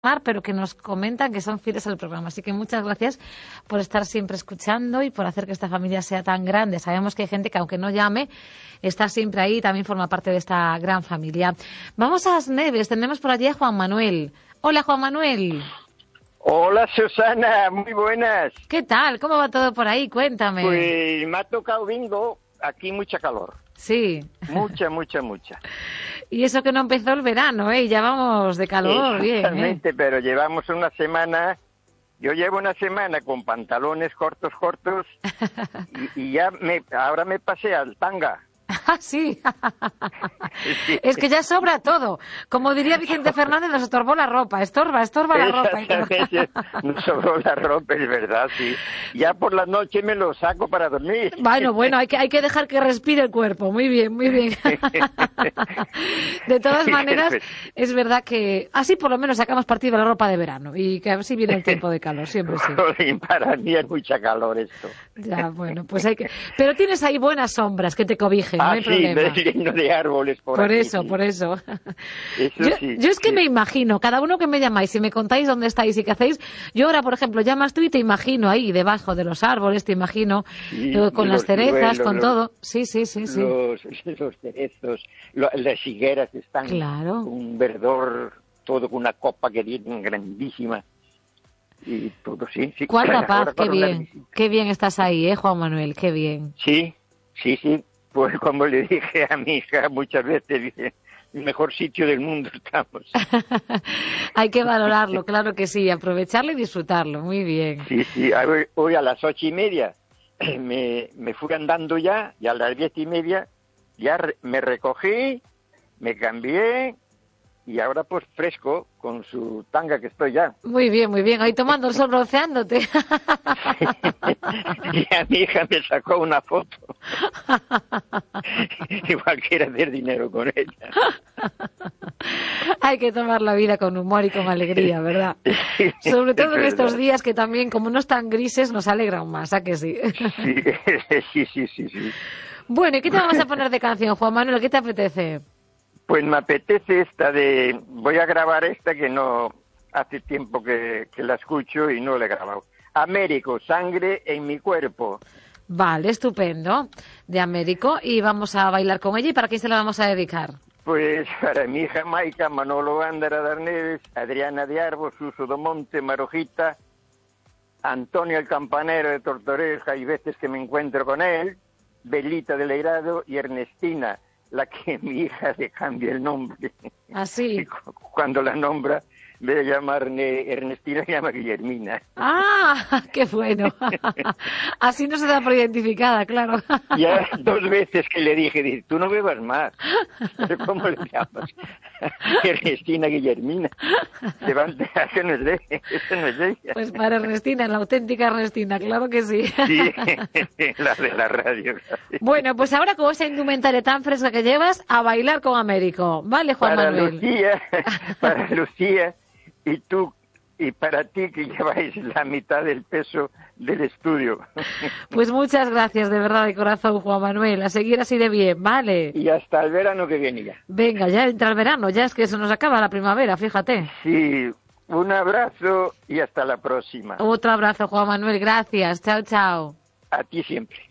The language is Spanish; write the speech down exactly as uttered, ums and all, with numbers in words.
pero que nos comentan que son fieles al programa. Así que muchas gracias por estar siempre escuchando y por hacer que esta familia sea tan grande. Sabemos que hay gente que, aunque no llame, está siempre ahí y también forma parte de esta gran familia. Vamos a Asneves. Tenemos por allí a Juan Manuel. Hola, Juan Manuel. Hola, Susana. Muy buenas. ¿Qué tal? ¿Cómo va todo por ahí? Cuéntame. Pues me ha tocado bingo. Aquí mucha calor. Sí. Mucha, mucha, mucha. Y eso que no empezó el verano, ¿eh? Ya vamos de calor, bien. Exactamente, ¿eh? pero llevamos una semana. Yo llevo una semana con pantalones cortos, cortos, y, y ya me, ahora me pasé al tanga. Ah, sí. Sí. Es que ya sobra todo. Como diría Vicente Fernández, nos estorbó la ropa. Estorba, estorba la ropa. Nos sobró la ropa, es verdad, sí. Ya por la noche me lo saco para dormir. Bueno, bueno, hay que, hay que dejar que respire el cuerpo. Muy bien, muy bien. De todas maneras, es verdad que así por lo menos sacamos partido de la ropa de verano y que así viene el tiempo de calor, siempre sí. Para mí es mucha calor esto. Ya, bueno, pues hay que... Pero tienes ahí buenas sombras que te cobijen. Ah, no hay sí, problema. lleno de árboles por Por aquí, eso, sí. por eso. Eso yo, sí, yo es que sí. me imagino, cada uno que me llamáis, si me contáis dónde estáis y qué hacéis, yo ahora, por ejemplo, llamas tú y te imagino ahí, debajo de los árboles, te imagino, Sí, eh, con las cerezas, duelos, con los, todo. Sí, sí, sí, sí. Los, los cerezos, lo, las higueras están Claro. un verdor, todo con una copa que tienen grandísima. Y todo, sí, sí. Cuánta paz, Ahora qué para una bien, visita. qué bien estás ahí, ¿eh, Juan Manuel? Qué bien. Sí, sí, sí. Pues como le dije a mi hija muchas veces, dije, el mejor sitio del mundo estamos. Hay que valorarlo, claro que sí, aprovecharlo y disfrutarlo, muy bien. Sí, sí, hoy, hoy a las ocho y media me, me fui andando ya, y a las diez y media ya re, me recogí, me cambié, y ahora pues fresco, con su tanga que estoy ya. Muy bien, muy bien, ahí tomando el sol, bronceándote. Y a mi hija me sacó una foto. Igual quiere hacer dinero con ella. Hay que tomar la vida con humor y con alegría, ¿verdad? Sí, Sobre todo en verdad. estos días que también, como no están grises, nos alegran más, ¿a que sí? Sí, sí, sí, sí, sí. Bueno, ¿y qué te vamos a poner de canción, Juan Manuel? ¿Qué te apetece? Pues me apetece esta de... Voy a grabar esta que no... Hace tiempo que, que la escucho y no la he grabado. Américo, sangre en mi cuerpo. Vale, estupendo. De Américo. Y vamos a bailar con ella. ¿Y para quién se la vamos a dedicar? Pues para mi hija Maica, Manolo Gándara de Arneves, Adriana de Arbo, Suso do Monte, Marojita, Antonio el Campanero de Tortoreja, y veces que me encuentro con él, Belita de Leirado y Ernestina, la que mi hija le cambia el nombre. Así. Cuando la nombra, en vez de llamarme Ernestina, se llama Guillermina. ¡Ah! ¡Qué bueno! Así no se da por identificada, claro. Ya dos veces que le dije, dice, tú no bebas más. ¿Cómo le llamas? Ernestina Guillermina. Levanta, eso no es de, eso no es de ella. Pues para Ernestina, la auténtica Ernestina, claro que sí. Sí, la de la radio. Bueno, pues ahora con esa indumentaria tan fresca que llevas, a bailar con Américo. ¿Vale, Juan para Manuel? Lucía, para Lucía y tú y para ti que lleváis la mitad del peso del estudio. Pues muchas gracias, de verdad, de corazón, Juan Manuel. A seguir así de bien, ¿vale? Y hasta el verano que viene ya. Venga, ya entra el verano, ya es que se nos acaba la primavera, fíjate. Sí, un abrazo y hasta la próxima. Otro abrazo, Juan Manuel, gracias. Chao, chao. A ti siempre.